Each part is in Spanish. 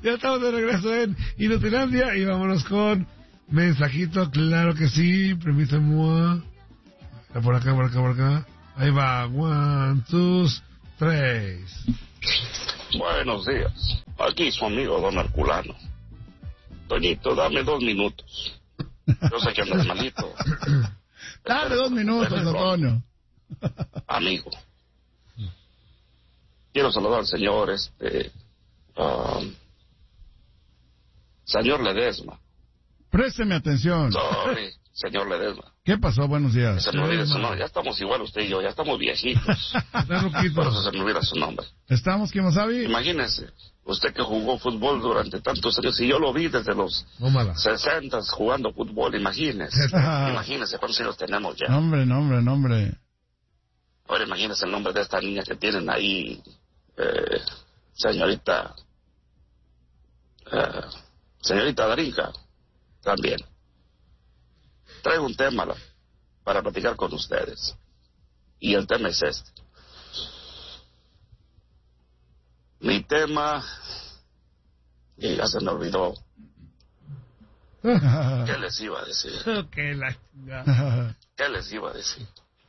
Ya estamos de regreso en Inutilandia y vámonos con mensajito, claro que sí, permítame. Por acá. Ahí va, 1, 2, 3. Buenos días, aquí su amigo Don Herculano. Toñito, dame 2 minutos. Yo sé que andas malito. Dale 2 minutos, Antonio. Amigo, quiero saludar al señor, señor Ledesma. Présteme atención. Sorry, señor Ledesma. ¿Qué pasó? Buenos días. Se me olvida su nombre. Ya estamos igual usted y yo, ya estamos viejitos. Por eso se me olvida su nombre. ¿Estamos, Kimosabi? Imagínese, usted que jugó fútbol durante tantos años, y yo lo vi desde los 60 jugando fútbol, imagínese. Imagínese cuántos años tenemos ya. Nombre. Ahora imagínese el nombre de esta niña que tienen ahí, señorita Darinka, también. Traigo un tema para platicar con ustedes. Y el tema es este. Mi tema... Y ya se me olvidó. ¿Qué les iba a decir? ¿Qué les iba a decir?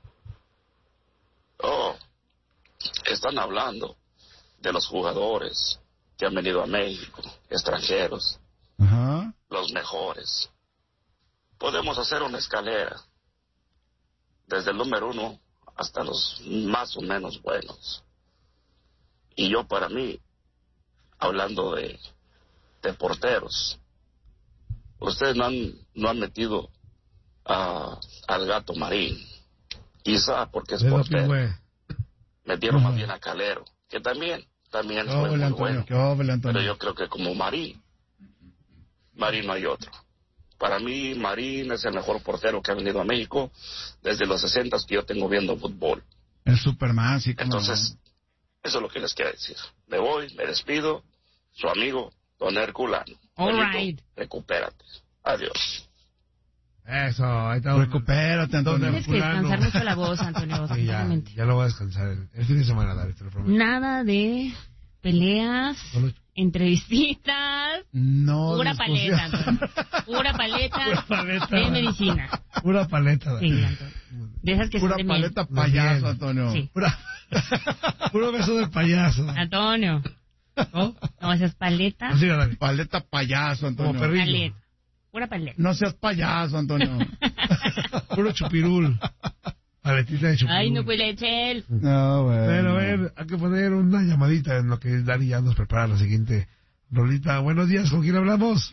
Oh, están hablando de los jugadores que han venido a México, extranjeros, los mejores. Podemos hacer una escalera desde el número 1 hasta los más o menos buenos. Y yo, para mí, hablando de porteros, ustedes no han metido al Gato Marín, quizá porque es portero. Metieron más bien a Calero, que también fue muy bueno. Pero yo creo que como Marín no hay otro. Para mí, Marín es el mejor portero que ha venido a México desde los 60 que yo tengo viendo fútbol. El Superman, sí. Entonces, eso es lo que les quiero decir. Me voy, me despido. Su amigo, Don Herculano. All right. Recupérate. Adiós. Eso, ahí está. Recupérate, Antonio. Tienes que descansar mucho la voz, Antonio. Sí, ya lo voy a descansar el fin de semana, Dari, te lo prometo. Nada de peleas, entrevistitas. No. Pura paleta, Antonio. Pura paleta de medicina. Pura paleta, Dari. Sí, Antonio. De esas que pura son de paleta miel. payaso, Antonio. Sí. Puro beso de payaso. Antonio. No, esa es paleta. Así, Dari. Paleta payaso, Antonio. Como perrillo. Paleta. Pura paleta. No seas payaso, Antonio. Puro chupirul. Paletita de chupirul. Ay, no puede echar. No, bueno. Pero a ver, hay que poner una llamadita en lo que Dari ya nos prepara la siguiente rolita. Buenos días, ¿con quién hablamos?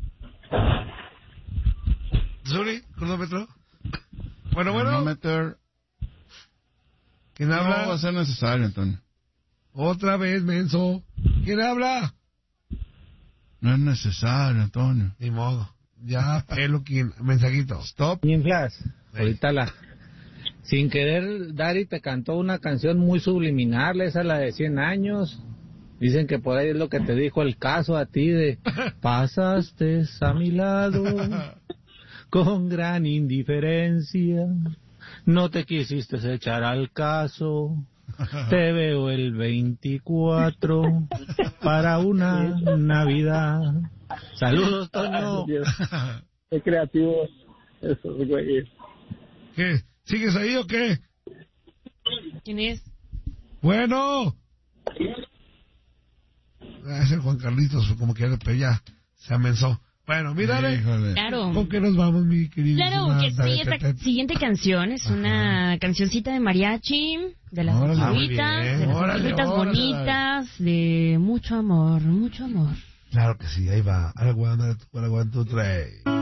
¿Zuri? ¿Cronómetro? Bueno. Cronómetro. ¿Quién habla? No va a ser necesario, Antonio. Otra vez, menso. ¿Quién habla? No es necesario, Antonio. Ni modo. Ya, Eloquín, mensajito. Stop. Bien, Flash. Ahorita sin querer, Dari te cantó una canción muy subliminal, esa la de 100 años. Dicen que por ahí es lo que te dijo el caso a ti de pasaste a mi lado con gran indiferencia, no te quisiste echar al caso, te veo el 24 para una Navidad. Saludos, Toño. Qué creativos esos güeyes. ¿Qué? ¿Sigues ahí o qué? ¿Quién es? Bueno. Es el Juan Carlitos, como que ya se amenzó. Bueno, mírale. Claro. ¿Con qué nos vamos, mi querido? Claro que sí, esta siguiente canción es una cancioncita de mariachi, de las figuritas, de las figuritas bonitas, de mucho amor, mucho amor. Claro que sí, ahí va. One, two, three.